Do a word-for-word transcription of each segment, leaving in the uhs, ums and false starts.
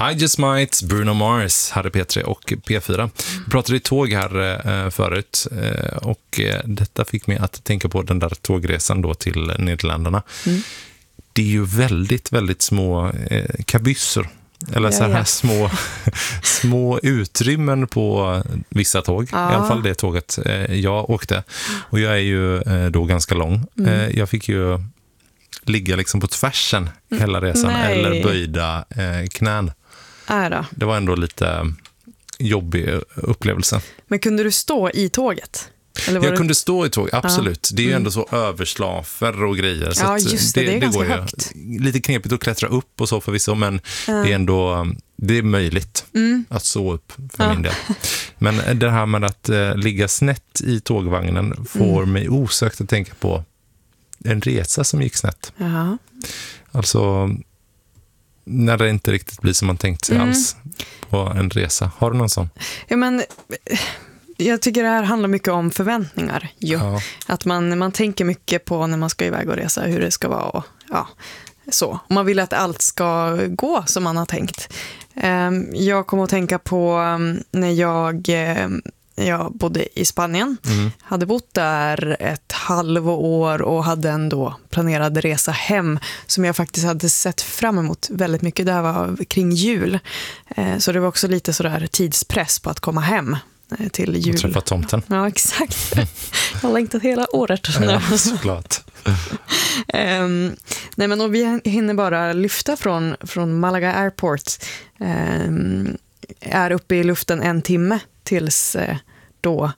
I Just Might, Bruno Mars, hade P tre och P fyra. Vi pratade i tåg här eh, förut eh, och eh, detta fick mig att tänka på den där tågresan då till Nederländerna. Mm. Det är ju väldigt, väldigt små eh, kabyssor. Eller ja, så här ja. små, små utrymmen på vissa tåg. Ja. I alla fall det tåget eh, jag åkte. Och jag är ju eh, då ganska lång. Mm. Eh, jag fick ju ligga liksom på tvärsen hela resan. Nej. Eller böjda eh, knän. Ära. Det var ändå lite jobbig upplevelse. Men kunde du stå i tåget? Eller var jag du... kunde stå i tåg, absolut. Ja. Det är ju mm. ändå så överslafer och grejer. Så ja, just det. Det, det är det ganska går högt. Ju, lite knepigt att klättra upp och så förvisso, men ja. det är ändå det är möjligt mm. att så upp för ja. min del. Men det här med att uh, ligga snett i tågvagnen får mm. mig osökt att tänka på en resa som gick snett. Ja. Alltså, när det inte riktigt blir som man tänkt sig mm. alls på en resa. Har du någon sån? Ja, men... Jag tycker det här handlar mycket om förväntningar. Jo. Ja. Att man, man tänker mycket på när man ska iväg och resa, hur det ska vara. Och, ja, så. Och man vill att allt ska gå som man har tänkt. Jag kommer att tänka på när jag, jag bodde i Spanien. Mm. Hade bott där ett halvår och hade en då planerad resa hem som jag faktiskt hade sett fram emot väldigt mycket. Det här var kring jul. Så det var också lite sådär tidspress på att komma hem till jul. Och träffa tomten. Ja, exakt. Jag har längtat hela året. Ja, såklart. um, nej, men och vi hinner bara lyfta från, från Malaga Airport. Um, är uppe i luften en timme tills uh, då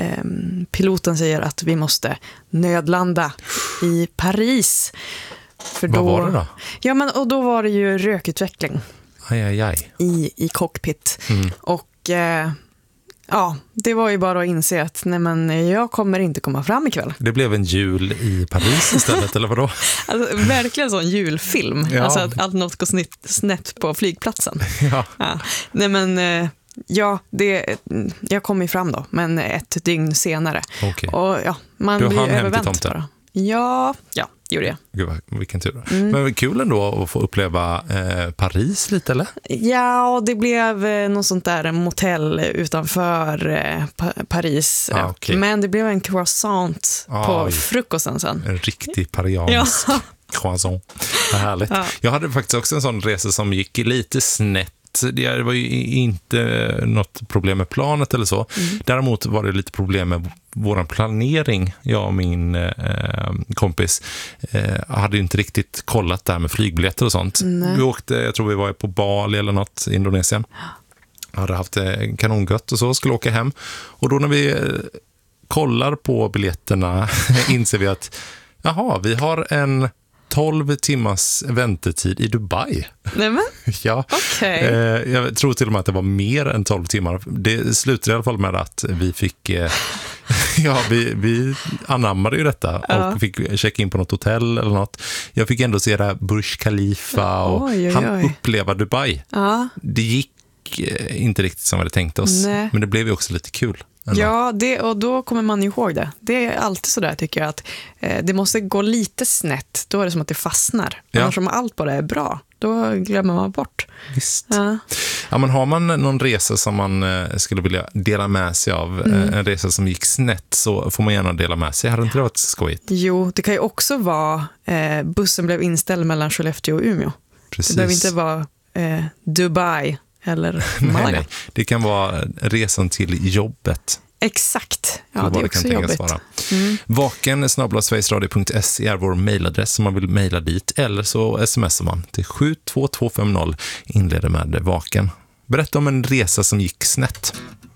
um, piloten säger att vi måste nödlanda i Paris. För Vad då, var det då? Ja, men och då var det ju rökutveckling. Aj, aj, aj. I, i cockpit. Mm. Och uh, ja, det var ju bara att inse att nej, men jag kommer inte komma fram ikväll. Det blev en jul i Paris istället, eller vadå? Alltså, verkligen sån julfilm. Ja. Alltså att allt något går snett, snett på flygplatsen. Ja. Ja. Nej, men ja, det, jag kom ju fram då, men ett dygn senare. Okay. Och ja, man du blir hann hem övervänt till tomten? Bara. Ja, ja, gjorde jag. Gud, vilken tur. Mm. Men kul ändå att få uppleva eh, Paris lite, eller? Ja, det blev eh, något sånt där motell utanför eh, pa- Paris. Ah, okay. Men det blev en croissant ah, på frukosten sen. En riktig pariansk ja. croissant. Vad härligt. Ja. Jag hade faktiskt också en sån resa som gick lite snett. Det var ju inte något problem med planet eller så. Mm. Däremot var det lite problem med vår planering. Jag och min eh, kompis eh, hade inte riktigt kollat där med flygbiljetter och sånt. Nej. Vi åkte, jag tror vi var på Bali eller något i Indonesien. Jag hade haft en kanongött och så, skulle åka hem. Och då när vi eh, kollar på biljetterna inser vi att jaha, vi har en tolv timmars väntetid i Dubai. Nämen? Ja. Okay. Eh, jag tror till och med att det var mer än tolv timmar. Det slutade i alla fall med att vi fick eh, ja, vi, vi anammade ju detta ja. och fick checka in på något hotell eller något. Jag fick ändå se det här Burj Khalifa och oj, oj, oj. han uppleva Dubai. Ja. Det gick eh, inte riktigt som vi hade tänkt oss. Nej. Men det blev ju också lite kul. Ändå. Ja, det, och då kommer man ju ihåg det. Det är alltid så där tycker jag att eh, det måste gå lite snett. Då är det som att det fastnar. Ja. Annars om allt bara är bra, då glömmer man bort. Visst. Ja. Ja, men har man någon resa som man eh, skulle vilja dela med sig av, mm. eh, en resa som gick snett, så får man gärna dela med sig. Hade inte det varit skojigt? Jo, det kan ju också vara eh, bussen blev inställd mellan Skellefteå och Umeå. Precis. Det behöver inte vara eh, Dubai eller Malaga. Nej, nej. Det kan vara resan till jobbet. Exakt. Ja, det är också jobbigt. Mm. Vaken snabel-a sverigesradio punkt se är vår mejladress om man vill mejla dit. Eller så smsar man till sju två två fem noll. Inleder med Vaken. Berätta om en resa som gick snett.